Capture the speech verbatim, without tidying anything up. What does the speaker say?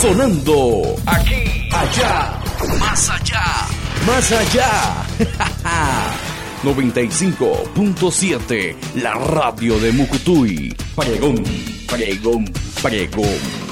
sonando aquí, allá, más allá, más allá. noventa y cinco punto siete, la radio de Mucutuy. Pregón, pregón, pregón.